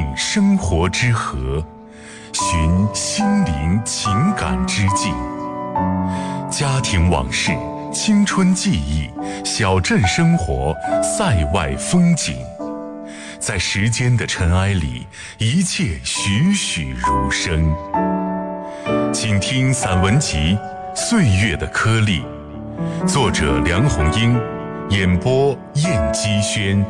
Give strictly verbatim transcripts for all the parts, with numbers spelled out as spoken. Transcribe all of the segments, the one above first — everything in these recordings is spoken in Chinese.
命生活之河，寻心灵情感之境。家庭往事、青春记忆、小镇生活、塞外风景，在时间的尘埃里，一切栩栩如生。请听散文集《岁月的颗粒》，作者梁红英，演播燕姬轩。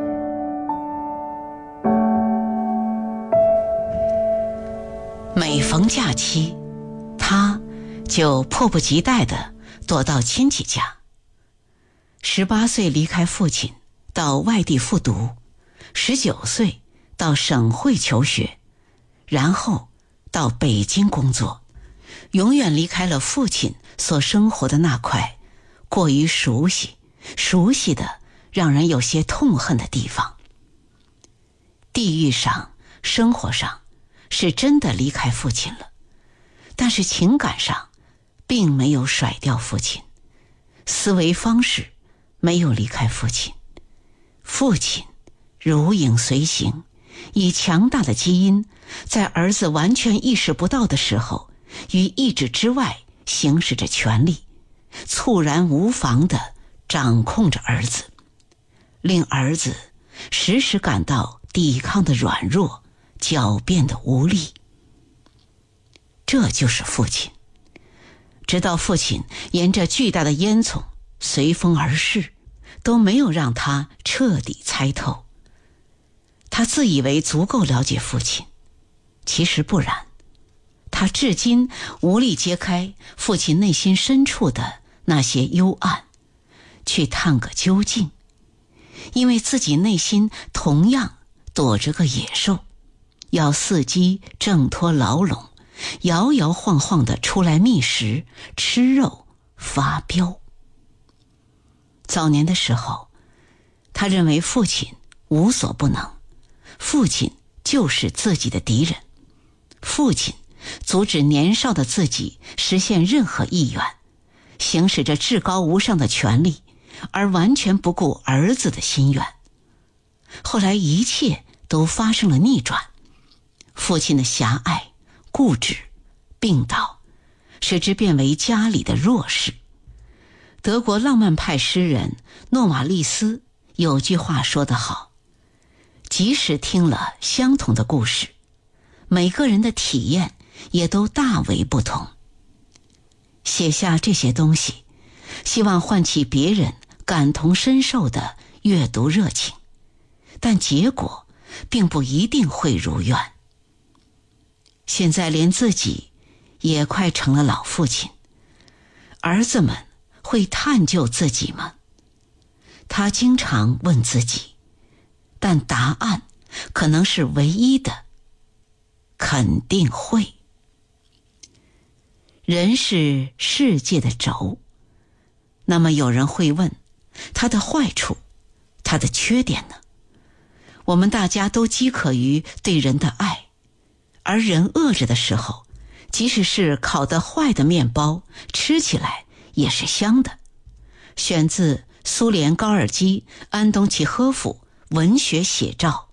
每逢假期，他就迫不及待地躲到亲戚家。十八岁离开父亲，到外地复读；十九岁到省会求学，然后到北京工作，永远离开了父亲所生活的那块过于熟悉、熟悉的让人有些痛恨的地方。地域上、生活上是真的离开父亲了，但是情感上并没有甩掉父亲，思维方式没有离开父亲。父亲如影随形，以强大的基因，在儿子完全意识不到的时候，于意志之外行使着权力，猝然无防地掌控着儿子，令儿子时时感到抵抗的软弱，狡辩的无力。这就是父亲。直到父亲沿着巨大的烟囱随风而逝，都没有让他彻底猜透。他自以为足够了解父亲，其实不然。他至今无力揭开父亲内心深处的那些幽暗，去探个究竟，因为自己内心同样躲着个野兽，要伺机挣脱牢笼，摇摇晃晃地出来觅食、吃肉、发飙。早年的时候，他认为父亲无所不能，父亲就是自己的敌人，父亲阻止年少的自己实现任何意愿，行使着至高无上的权力，而完全不顾儿子的心愿。后来一切都发生了逆转，父亲的狭隘、固执、病倒，使之变为家里的弱势。德国浪漫派诗人诺瓦利斯有句话说得好，即使听了相同的故事，每个人的体验也都大为不同。写下这些东西，希望唤起别人感同身受的阅读热情，但结果并不一定会如愿。现在连自己也快成了老父亲，儿子们会探究自己吗？他经常问自己，但答案可能是唯一的，肯定会。人是世界的轴，那么有人会问，他的坏处，他的缺点呢？我们大家都饥渴于对人的爱，而人饿着的时候，即使是烤得坏的面包，吃起来也是香的。选自苏联高尔基安东契诃夫文学写照。